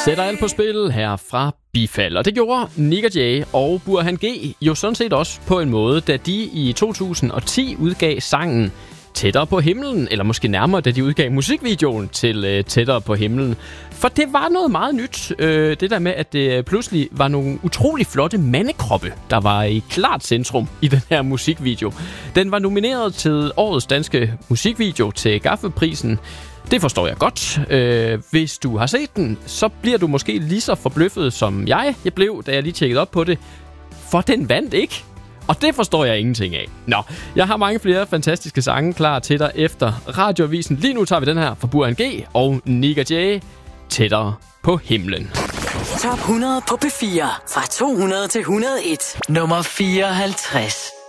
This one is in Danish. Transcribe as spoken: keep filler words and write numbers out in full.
Sætter alt på spil her fra Bifald. Og det gjorde Nick og Jay og Burhan G jo sådan set også på en måde, da de i to tusind og ti udgav sangen Tættere på himlen, eller måske nærmere, da de udgav musikvideoen til øh, Tættere på himlen. For det var noget meget nyt, øh, det der med, at det pludselig var nogle utrolig flotte mandekroppe, der var i klart centrum i den her musikvideo. Den var nomineret til årets danske musikvideo til Gaffelprisen. Det forstår jeg godt. Øh, hvis du har set den, så bliver du måske lige så forbløffet, som jeg, jeg blev, da jeg lige tjekkede op på det. For den vandt ikke. Og det forstår jeg ingenting af. Nå, jeg har mange flere fantastiske sange klar til dig efter Radioavisen. Lige nu tager vi den her fra Burhan G og Nick og Jay. Tættere på himlen. Top hundrede på P fire. Fra to hundrede til et hundrede og en. Nummer fireoghalvtreds.